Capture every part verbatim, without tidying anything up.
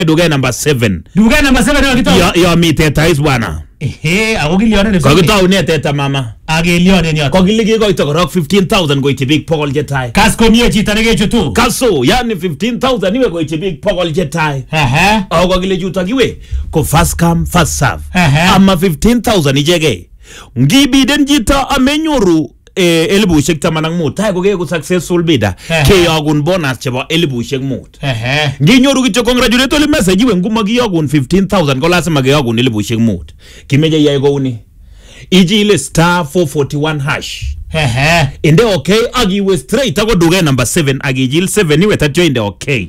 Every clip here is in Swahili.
duket number seven. Duket number seven yo kito. Yo yo mi teta is bwana. Ehe, ako kilionen Ko kitaune teta mama. Agelionen yo. Ko kiligi ko ito korok fifteen thousand koityi biik pokol chetai. Kas komie chito nekechutu. Kaso yani fifteen thousand iwe koityi biik pokol chetai. Ehe. Ako kile chuto kiwe ko first come first serve. Ehe. Ama fifteen thousand ichege. Ngibiden chito amenyoru eh elibushek taman ak mut tai koke ku successful bidder keyogun bonus chebo elibushek mut. Ehe. Nginyoru kityo congratulatory message iwe ngumakiyogun fifteen thousand ko lazima keyogun elibushek mut. Kimeje iyai kouni. Ijile star four forty-one hash. Ehe. Inde okay agiwe straight ako duket number seven agijil seven iwe tatyo inde okay.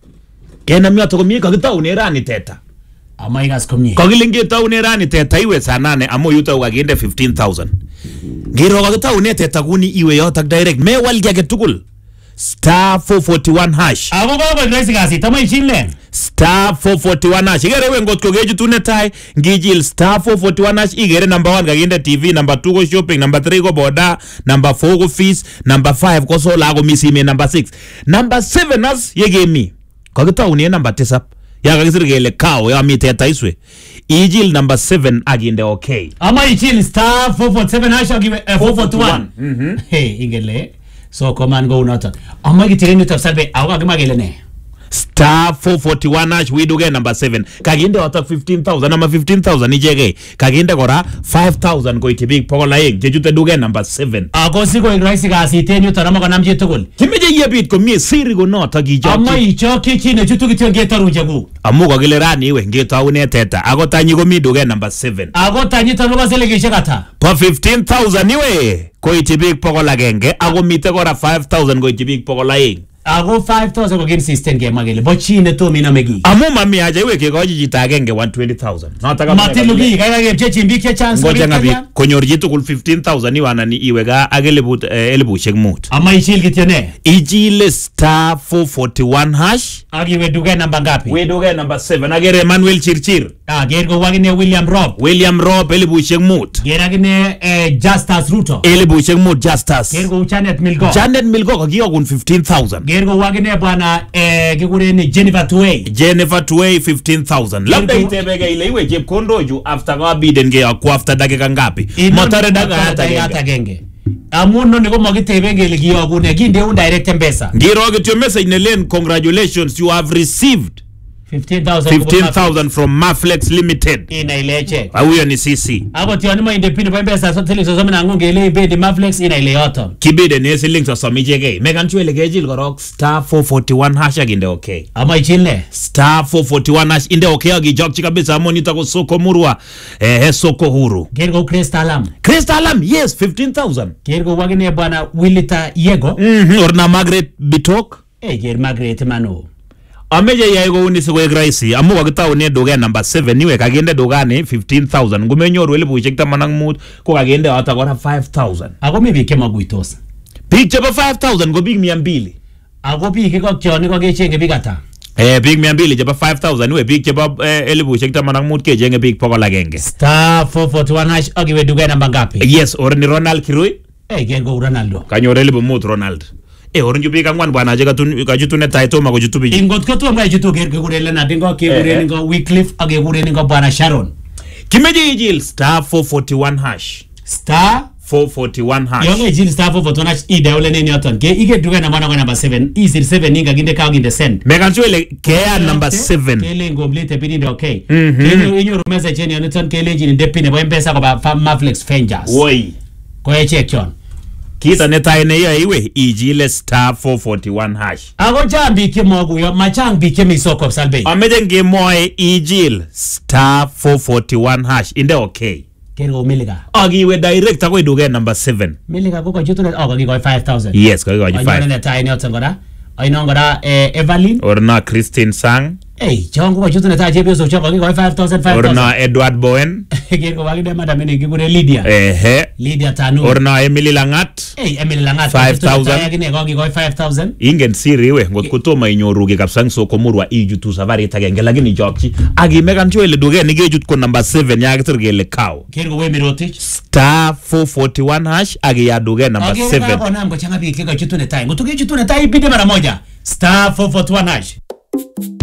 Kena myoto komie kakitaune rani teta. Ama ikas komie. Kakilinge taune rani teta iwe saa nane amo yuto ukaginde fifteen thousand. Ngiro kakitaune teta kuni iwe yotak direct mewal kiage tugul. Star four forty-one hash. Ako ko ko raisi kasi tama ichile. Star four forty-one hash. Igere we ngot ko kejutu netai ngijil star four forty-one hash igere number one kakinde T V, number two ko shopping, number three ko boda, number four ko fees, number five ko sola ko misime, number six. Number seven as yegemi. Kakitaune number tisap. Ya kakisir kele kao ya mi teta iswe. Ijil number seven aginde okay. Ama ichil star four forty-seven hash agiwe uh, four forty-one. Mhm. Hey, ingele. So command go unota. Ama gitireni utafsalbe awa agima gele ne. Star four forty-one hash we duke number seven. Kaginde wata fifteen thousand ama fifteen thousand ijege. Kaginde kora five thousand ko itibik pokola yeng. Jejute duke number seven. Ako siko igraisi kasi tenyu tarama kwa namje tukul. Kimeje yebit ko mie siri ko nota gijoki. Ama ichoki chine chutu kityo getaru jagu. Amu kakile rani iwe ngetaune teta. Ako tanyi ko mi duke number seven. Ako tanyi taruba sele gishakata. Po fifteen thousand iwe ko itibik pokola genge. Ako mite kora five thousand ko itibik pokola yeng. Ako five thousand ko gen system ke magele. Bochine to mina megi. Amu mami aja iwe ke koji jita genge one hundred twenty thousand. Nataka matilugi kaya ke chechi mbike chance. Ngoja ngabi konyor jitu kul fifteen thousand ni wana ni iwe ga agelebu eh, elibushek mut. Ama ichil kityone. Ijile star four forty-one hash. Agi we duke namba ngapi? We duke number seven. Agere Emmanuel Chirchir. Ah, ger ko wagine William Rob. William Rob elibushek mut. Ger agine eh, Justus Ruto. Elibushek mut Justus. Ger ko Janet Milgo. Janet Milgo kakiyogun fifteen thousand. Ger ko wagine bwana eh, kikureni Jennifer Tuwei. Jennifer Tuwei fifteen thousand. Labda itebege ile iwe jeb kondoju after kwa biden ge akwa after dakika ngapi. Motare daga hata genge. Amuno niko magitebenge ile kiyogune ginde un direct mpesa. Ngiro getyo message nelen congratulations you have received fifteen thousand fifteen thousand from Maflex Limited. Ina ile check. Huyo ni C C. Abo tioni mo independent pa mpesa so tele so so na ngonge ile be de Maflex ina ile yoto. Kibide ni link so so mijege. Megan chwele gejil korok star four forty-one hash aginde okay. Ama ichile Star four forty-one hash inde okay agijok chikabisa monita ko soko murwa eh soko huru. Gergo Crystal Alam. Crystal Alam yes fifteen thousand. Gergo wagine bwana Willita Yego. Mhm orna Margaret Bitok. Eh ger Margaret Mano. Ameje yaigo unisi kwa igraisi. Amu wakitao ni doga number seven. Niwe kagende doga ni fifteen thousand. Ngumenyoru wele buichekta manang mood. Kwa kagende wata kwa five thousand. Ako mibi kema guitosa. Big chepa five thousand. Go big miambili. Ako bigi kwa kioni kwa gechenge bigata. Eh big miambili chepa five thousand. Niwe big chepa eh, ele buichekta manang mood ke jenge big poko la genge. Star four forty-one hash. Ogiwe duga namba ngapi? Yes or ni Ronald Kirui. Eh gergo Ronaldo. Kanyore ele bumut Ronald. Eh orange bika ngwan bwana aje katun kajutune taito ma kujutubi. Ingot ko to ngai jutu gerge kurele na dingo ke kurele ngo Wycliffe age kurele ngo bwana Sharon. Kimeje ijil star four forty-one hash. Star four forty-one hash. Yo ijil star four forty-one hash ide ole ne nyoton. Ke ige duga na bwana kwa number seven. Easy seven ninga ginde ka ginde send. Megan chwele kea number seven. Kele ngo blite pidi okay. Mhm. Inyo inyo message ni oneton kele jini depine bo mpesa kwa ba Maflex Fengers. Woi. Ko e check yon. Kita neta ine ya iwe ijile star four forty-one hash. Ako jambi ke mogu yo machang bi ke misoko salbe. Amede nge moe ijil star four forty-one hash inde okay. Kergo miliga. Agiwe direct ako iduge number seven. Miliga ko ko jutune ogo gi go five thousand. Yes, ko go five. Ayone neta ine otangora. Ayino ngora eh, Evelyn Orna Christine Sang. Eh, chongo ko jutune ta jebyo so chongo gi go five thousand five thousand. Orna Edward Bowen. Gergo wagi de madam ne gibure Lydia. Ehe. Lydia Tanu. Orna Emily Langat. Eh, Emily Langat five thousand. Yagi ne go gi go five thousand. Ingen siri we ngot kutoma inyoruge kapsang so komurwa ijutu safari tagenge lakini jokchi. Agi Megan chwele duge ni gejut ko number seven ya gitirgele cow. Gergo we mirotich star four forty-one hash agi ya duge number okay, seven. Okay, ngona ngochanga bi ke go jutune tai. Ngotuge jutune tai bide mara moja. Star four forty-one hash.